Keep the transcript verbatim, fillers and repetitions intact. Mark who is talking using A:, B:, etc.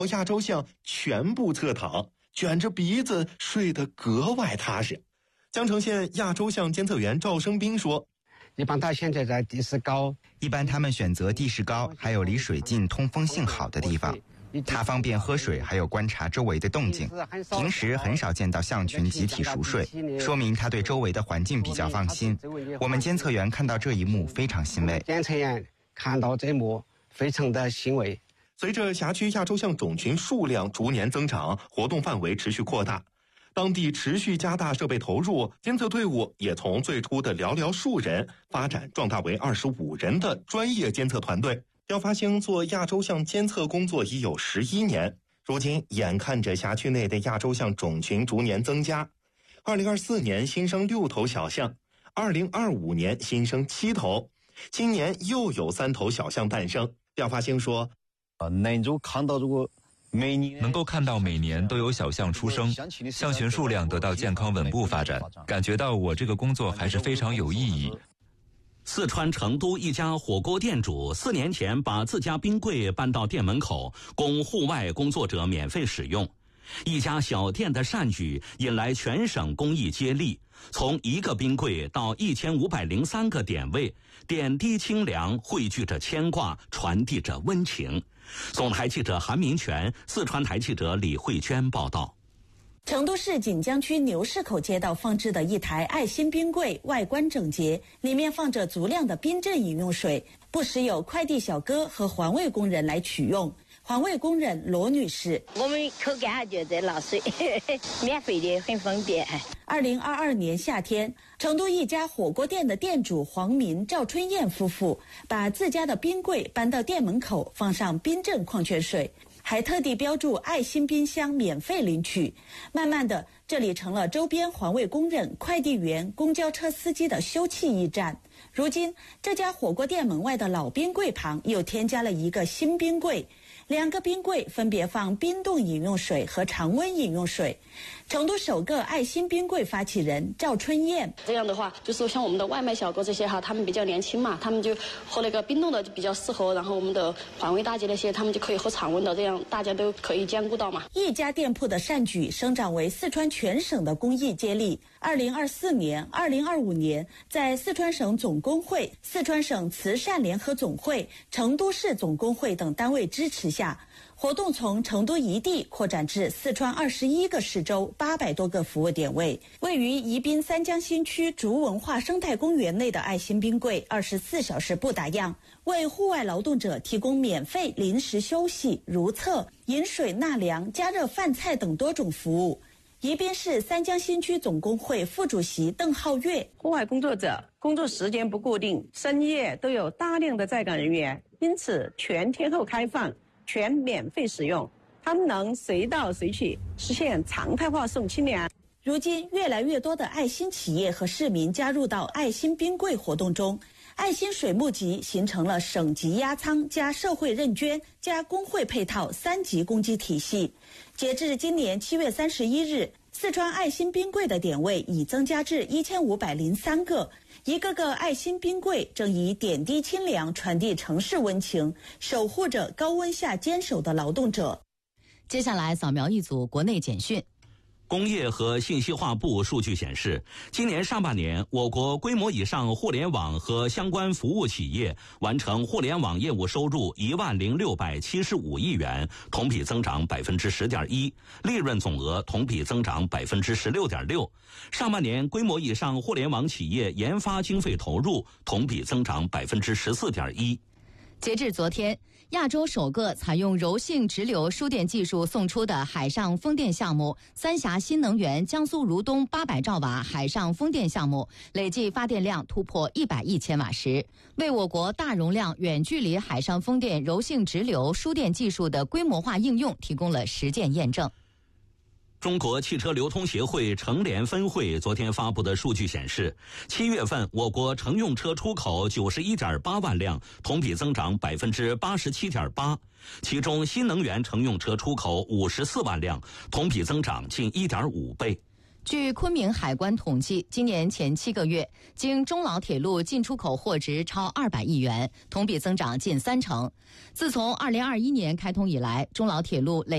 A: 亚洲象全部侧躺，卷着鼻子睡得格外踏实。江城县亚洲象监测员赵生斌说，
B: 一般它现在在地势高，
C: 一般他们选择地势高还有离水近通风性好的地方，它方便喝水还有观察周围的动静。平时很少见到象群集体熟睡，说明它对周围的环境比较放心。我们监测员看到这一幕非常欣慰。
B: 监测员看到这一幕非常的欣慰。
A: 随着辖区亚洲象种群数量逐年增长，活动范围持续扩大，当地持续加大设备投入，监测队伍也从最初的寥寥数人发展壮大为二十五人的专业监测团队。廖发兴做亚洲象监测工作已有十一年，如今眼看着辖区内的亚洲象种群逐年增加，二零二四年新生六头小象，二零二五年新生七头，今年又有三头小象诞生。廖发兴说，
D: 能够看到如果每年
E: 能够看到每年都有小象出生，象群数量得到健康稳步发展，感觉到我这个工作还是非常有意义。
F: 四川成都一家火锅店主四年前把自家冰柜搬到店门口，供户外工作者免费使用。一家小店的善举引来全省公益接力，从一个冰柜到一千五百零三个点位，点滴清凉，汇聚着牵挂，传递着温情。总台记者韩明全，四川台记者李慧娟报道。
G: 成都市锦江区牛市口街道放置的一台爱心冰柜，外观整洁，里面放着足量的冰镇饮用水，不时有快递小哥和环卫工人来取用。环卫工人罗女士，
H: 我们口干就在拿水，免费的，很方便。
G: 二零二二年夏天，成都一家火锅店的店主黄民、赵春燕夫妇把自家的冰柜搬到店门口，放上冰镇矿泉水，还特地标注爱心冰箱免费领取。慢慢的，这里成了周边环卫工人、快递员、公交车司机的休憩驿站。如今，这家火锅店门外的老冰柜旁又添加了一个新冰柜，两个冰柜分别放冰冻饮用水和常温饮用水。成都首个爱心冰柜发起人赵春燕，
I: 这样的话，就是像我们的外卖小哥这些哈，他们比较年轻嘛，他们就喝那个冰冻的比较适合，然后我们的环卫大姐那些，他们就可以喝常温的，这样大家都可以兼顾到嘛。
G: 一家店铺的善举生长为四川全省的公益接力。二零二四年、二零二五年，在四川省总工会、四川省慈善联合总会、成都市总工会等单位支持下，活动从成都一地扩展至四川二十一个市州八百多个服务点位。位于宜宾三江新区竹文化生态公园内的爱心冰柜二十四小时不打烊，为户外劳动者提供免费临时休息、如厕、饮水纳凉、加热饭菜等多种服务。宜宾市三江新区总工会副主席邓浩月，
J: 户外工作者工作时间不固定，深夜都有大量的在岗人员，因此全天候开放，全免费使用，他们能随到随去，实现常态化送清凉。
G: 如今，越来越多的爱心企业和市民加入到爱心冰柜活动中，爱心水募集形成了省级压仓加社会认捐加工会配套三级公积体系。截至今年七月三十一日，四川爱心冰柜的点位已增加至一千五百零三个，一个个爱心冰柜正以点滴清凉传递城市温情，守护着高温下坚守的劳动者。
K: 接下来扫描一组国内简讯。
F: 工业和信息化部数据显示，今年上半年，我国规模以上互联网和相关服务企业完成互联网业务收入一万零六百七十五亿元，同比增长百分之十点一，利润总额同比增长百分之十六点六。上半年规模以上互联网企业研发经费投入同比增长百分之十四点一。
K: 截至昨天，亚洲首个采用柔性直流输电技术送出的海上风电项目三峡新能源江苏如东八百兆瓦海上风电项目，累计发电量突破一百亿千瓦时，为我国大容量远距离海上风电柔性直流输电技术的规模化应用提供了实践验证。
F: 中国汽车流通协会成联分会昨天发布的数据显示，七月份我国乘用车出口九十一点八万辆，同比增长百分之八十七点八，其中新能源乘用车出口五十四万辆，同比增长近一点五倍。
K: 据昆明海关统计，今年前七个月，经中老铁路进出口货值超二百亿元，同比增长近三成。自从二零二一年开通以来，中老铁路累